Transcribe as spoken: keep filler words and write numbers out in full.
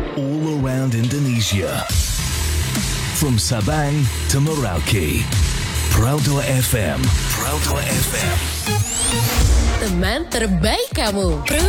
all around Indonesia. From Sabang to Merauke. Proudly F M. Proudly F M. Teman terbaik kamu.